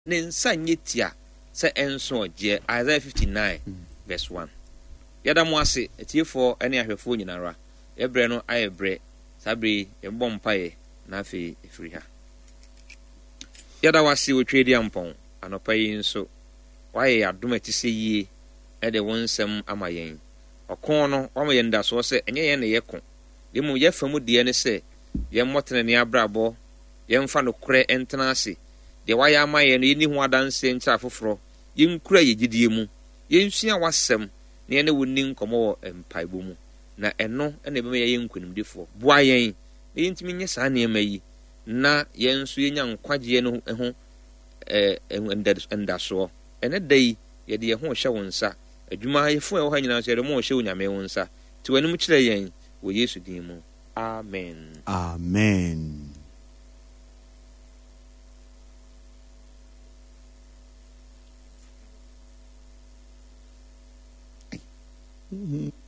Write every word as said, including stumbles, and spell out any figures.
ne nsa nye tia sɛ ɛnso gye Isaiah fifty-nine mm. verse one. Yɛda mo ase atiefo ne ahwɛfo nyinara yɛbrɛ no ayɛ brɛ sabre yɛbɔ mpaeɛ na afei ɛfiri ha. Yɛda wase wotwe di ampɔn anɔpa yi nso wayɛ adom ati sɛ yie ɛde wo nsɛm ama yɛn. Ɔko no wama yɛn da soɔ sɛ ɛnyɛ yɛn na yɛko demu yɛfa mu deɛ ne sɛ yɛmmɔtene ne abrabɔ yɛmfa no korɛ ɛntena ase deɛ wayɛ ama yɛn no yɛni ho adanse nkyerɛ foforɔ yɛnkura yɛ gyidie mu yɛnsua wasɛm na yɛne wo ni nkɔmmɔ wɔ mpaebɔ mu na ɛno ɛna ɛbɛma yɛyɛ nkonimdifoɔ. Boa yɛn na yɛntumi nyɛ saa nneɛma yi na yɛn nso yɛnya nkwagyeɛ no ho ɛɛ ndasoɔ. Ɛnɛ da yi yɛde yɛn ho hyɛ wo nsa adwuma yɛfo ɛwɔ ha nyinaa nso yɛde mo hyɛ wo Nyame wo nsa te w'anim kyerɛ yɛn wɔ Yesu din mu. Amen. Amen. Mm-hmm.